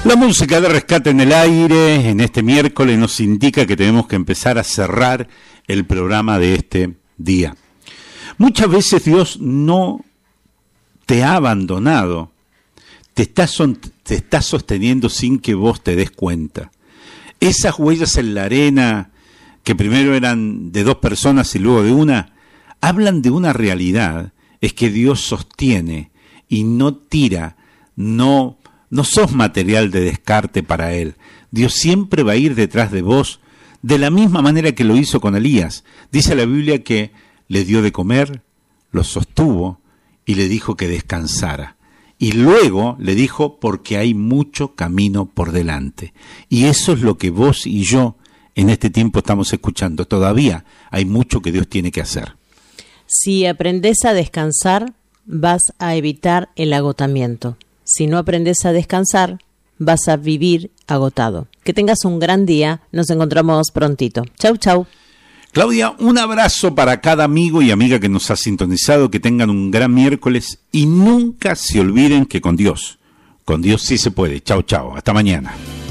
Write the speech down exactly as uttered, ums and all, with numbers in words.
La música de Rescate en el Aire en este miércoles nos indica que tenemos que empezar a cerrar el programa de este día. Muchas veces Dios no te ha abandonado, te está, son, te está sosteniendo sin que vos te des cuenta. Esas huellas en la arena, que primero eran de dos personas y luego de una, hablan de una realidad, es que Dios sostiene y no tira, no... No sos material de descarte para Él. Dios siempre va a ir detrás de vos, de la misma manera que lo hizo con Elías. Dice la Biblia que le dio de comer, lo sostuvo y le dijo que descansara. Y luego le dijo, porque hay mucho camino por delante. Y eso es lo que vos y yo en este tiempo estamos escuchando. Todavía hay mucho que Dios tiene que hacer. Si aprendés a descansar, vas a evitar el agotamiento. Si no aprendes a descansar, vas a vivir agotado. Que tengas un gran día. Nos encontramos prontito. Chau, chau. Claudia, un abrazo para cada amigo y amiga que nos ha sintonizado. Que tengan un gran miércoles y nunca se olviden que con Dios, con Dios sí se puede. Chau, chau. Hasta mañana.